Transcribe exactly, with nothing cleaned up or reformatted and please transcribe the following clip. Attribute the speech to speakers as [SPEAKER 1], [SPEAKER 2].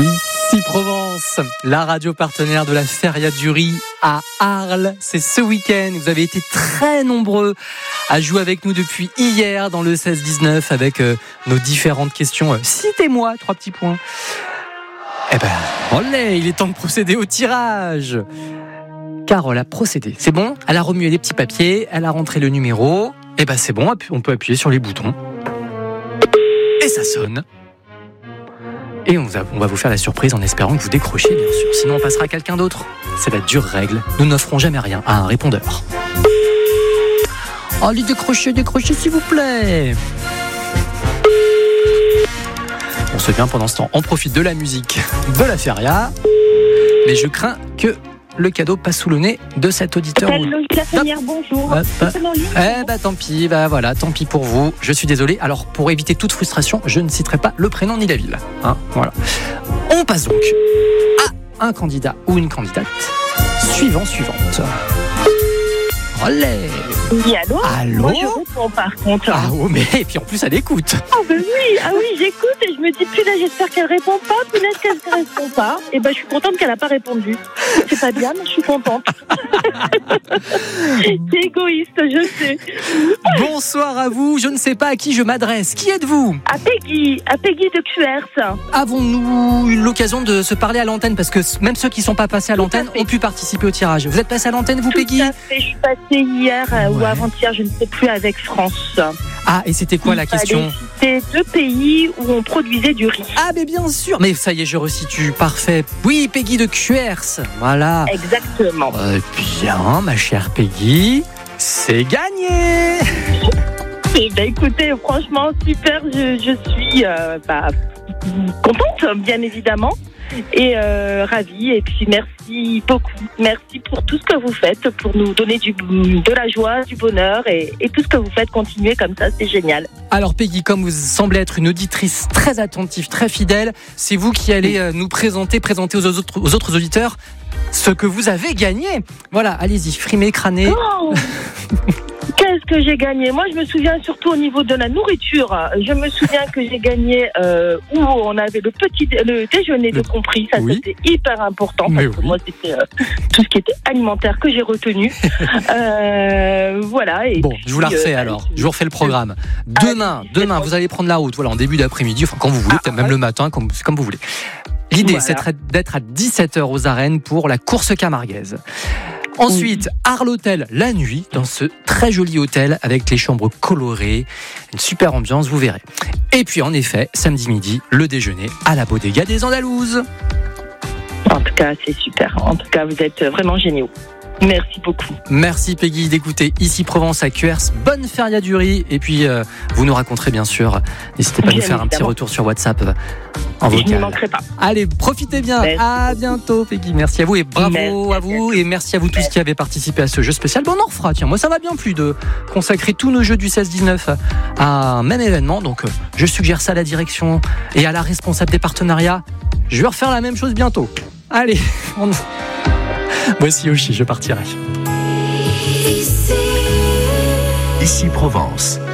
[SPEAKER 1] Ici Provence, la radio partenaire de la Feria du Riz à Arles. C'est ce week-end. Vous avez été très nombreux à jouer avec nous depuis hier dans le seize dix-neuf avec euh, nos différentes questions. Euh, citez-moi, trois petits points. Eh ben, olé, il est temps de procéder au tirage. Carole a procédé. C'est bon ? Elle a remué les petits papiers, elle a rentré le numéro. Eh ben, c'est bon, on peut appuyer sur les boutons. Et ça sonne. Et on va, on va vous faire la surprise en espérant que vous décrochiez, bien sûr. Sinon, on passera à quelqu'un d'autre. C'est la dure règle. Nous n'offrons jamais rien à un répondeur. Allez, décrochez, décrochez, s'il vous plaît. On se vient pendant ce temps. On profite de la musique de la Feria. Mais je crains que le cadeau passe sous le nez de cet auditeur.
[SPEAKER 2] Lafrenière, bonjour.
[SPEAKER 1] Ah, bah, eh bah tant pis, bah voilà, tant pis pour vous. Je suis désolé. Alors pour éviter toute frustration, je ne citerai pas le prénom ni la ville. Hein, voilà. On passe donc à un candidat ou une candidate. Suivant, suivante. Olé.
[SPEAKER 2] Oui, allô.
[SPEAKER 1] Allô.
[SPEAKER 2] Moi, je réponds par contre.
[SPEAKER 1] Ah oh, mais et puis en plus elle écoute.
[SPEAKER 2] Ah ben oui, ah oui, j'écoute et je me dis punaise, j'espère qu'elle répond pas, punaise qu'elle ne répond pas. Et ben je suis contente qu'elle n'a pas répondu. C'est pas bien, mais je suis contente. C'est égoïste, je sais.
[SPEAKER 1] Bonsoir à vous. Je ne sais pas à qui je m'adresse. Qui êtes-vous ?
[SPEAKER 2] À Peggy, à Peggy de Q R S.
[SPEAKER 1] Avons-nous eu l'occasion de se parler à l'antenne ? Parce que même ceux qui ne sont pas passés à l'antenne ont pu participer au tirage. Vous êtes passé à l'antenne, vous,
[SPEAKER 2] Tout
[SPEAKER 1] Peggy ?
[SPEAKER 2] à fait, je suis passée hier euh,
[SPEAKER 1] Ouais.
[SPEAKER 2] ou avant-hier, je ne sais plus, avec France.
[SPEAKER 1] Ah, et c'était quoi la question ?
[SPEAKER 2] C'était deux pays où on produisait du riz.
[SPEAKER 1] Ah, mais bien sûr. Mais ça y est, je resitue. Parfait. Oui, Peggy de Q R S. Voilà.
[SPEAKER 2] Exactement.
[SPEAKER 1] Euh, bien, ma chère Peggy, c'est gagné.
[SPEAKER 2] Eh ben, écoutez, franchement, super. Je, je suis euh, bah, contente, bien évidemment. Et euh, ravie, et puis merci beaucoup, merci pour tout ce que vous faites, pour nous donner du, de la joie, du bonheur, et, et tout ce que vous faites, continuer comme ça, c'est génial.
[SPEAKER 1] Alors Peggy, comme vous semblez être une auditrice très attentive, très fidèle, c'est vous qui allez euh, nous présenter, présenter aux autres, aux autres auditeurs ce que vous avez gagné. Voilà, allez-y, frimez, crânez.
[SPEAKER 2] Oh Qu'est-ce que j'ai gagné ? Moi, je me souviens surtout au niveau de la nourriture. Je me souviens que j'ai gagné euh, où on avait le petit le déjeuner de compris. Ça,
[SPEAKER 1] oui.
[SPEAKER 2] C'était hyper important parce
[SPEAKER 1] Mais
[SPEAKER 2] que
[SPEAKER 1] oui.
[SPEAKER 2] moi, c'était euh, tout ce qui était alimentaire que j'ai retenu. euh, voilà. Et
[SPEAKER 1] Bon,
[SPEAKER 2] puis,
[SPEAKER 1] je vous la refais
[SPEAKER 2] euh,
[SPEAKER 1] alors. Je vous refais le programme. Demain,
[SPEAKER 2] allez,
[SPEAKER 1] demain, vous allez prendre la route. Voilà, en début d'après-midi, enfin quand vous voulez,
[SPEAKER 2] Ah,
[SPEAKER 1] peut-être même
[SPEAKER 2] ouais.
[SPEAKER 1] le matin, comme, comme vous voulez. L'idée,
[SPEAKER 2] Voilà.
[SPEAKER 1] c'est d'être à dix-sept heures aux arènes pour la course camarguaise. Ensuite, Arles Hôtel la nuit, dans ce très joli hôtel avec les chambres colorées, une super ambiance, vous verrez. Et puis en effet, samedi midi, le déjeuner à la Bodega des Andalouses.
[SPEAKER 2] En tout cas, c'est super. En tout cas, vous êtes vraiment géniaux. Merci beaucoup.
[SPEAKER 1] Merci Peggy d'écouter Ici Provence à Q R S. Bonne Feria du Riz. Et puis, euh, vous nous raconterez bien sûr. N'hésitez pas à nous
[SPEAKER 2] Bien
[SPEAKER 1] faire un petit
[SPEAKER 2] évidemment.
[SPEAKER 1] retour sur WhatsApp euh, en
[SPEAKER 2] Je n'y
[SPEAKER 1] vocal.
[SPEAKER 2] manquerai pas.
[SPEAKER 1] Allez, profitez bien.
[SPEAKER 2] Merci.
[SPEAKER 1] À bientôt Peggy. Merci à vous et bravo
[SPEAKER 2] Merci
[SPEAKER 1] à vous. Et merci à vous tous qui avez participé à ce jeu spécial. Bon, on en refera. Tiens, moi ça m'a bien plu de consacrer tous nos jeux du seize dix-neuf à un même événement. Donc, euh, je suggère ça à la direction et à la responsable des partenariats. Je vais refaire la même chose bientôt. Allez, on... Voici Yoshi, je partirai.
[SPEAKER 3] Ici Provence.